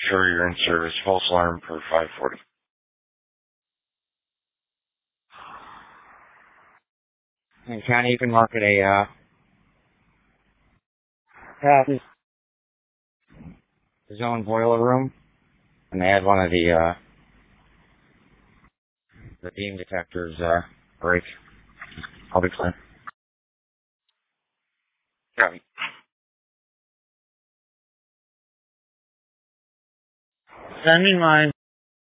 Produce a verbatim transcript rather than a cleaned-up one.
Sure you're in service. False alarm for five forty. And County, you can mark it a, uh, yeah, zone boiler room. And they had one of the, uh, the beam detectors, uh, break. I'll be clear. Yeah. Send me mine.